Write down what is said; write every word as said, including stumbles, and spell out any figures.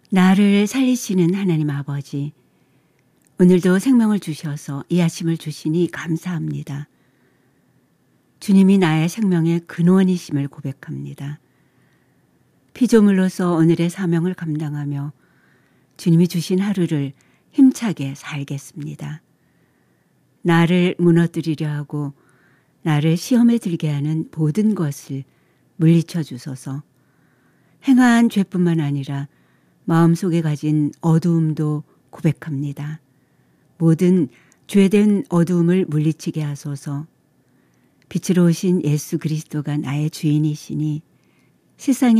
나를 살리시는 하나님 아버지, 오늘도 생명을 주셔서 이 아침을 주시니 감사합니다. 주님이 나의 생명의 근원이심을 고백합니다. 피조물로서 오늘의 사명을 감당하며 주님이 주신 하루를 힘차게 살겠습니다. 나를 무너뜨리려 하고 나를 시험에 들게 하는 모든 것을 물리쳐 주소서. 행한 죄뿐만 아니라 마음속에 가진 어두움도 고백합니다. 모든 죄된 어두움을 물리치게 하소서. 빛으로 오신 예수 그리스도가 나의 주인이시니 세상에